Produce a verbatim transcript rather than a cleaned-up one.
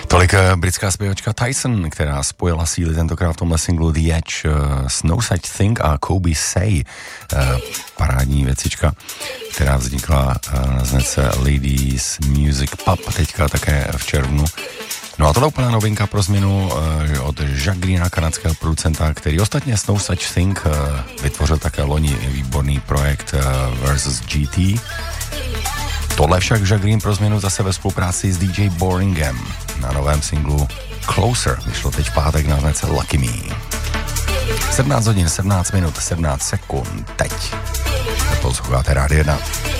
Tolik britská zpěvačka Tyson, která spojila síly tentokrát v tomhle singlu The Edge s No Such Thing a Kobe Say, parádní věcička, která vznikla na značce Ladies Music Pub teďka také v červnu. No a tohle úplná novinka pro změnu od Jack Greena, kanadského producenta, který ostatně s No Such Thing vytvořil také loni výborný projekt Versus G T. Tohle však Jack Green pro změnu zase ve spolupráci s D J Boringem na novém singlu Closer. Vyšlo teď v pátek na značce Lucky Me. sedmnáct hodin, sedmnáct minut, sedmnáct sekund. Teď. To posloucháte Rádio jedna.